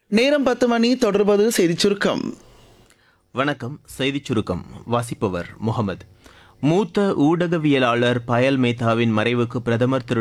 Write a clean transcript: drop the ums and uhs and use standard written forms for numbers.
நேரம் 10 மணி தொடர்பது செய்திச் சுருக்கம். வணக்கம். செய்திச் சுருக்கம் வாசிப்பவர் முகமது. மூத்த ஊடகவியலாளர் பயல் மேத்தாவின் மறைவுக்கு பிரதமர் திரு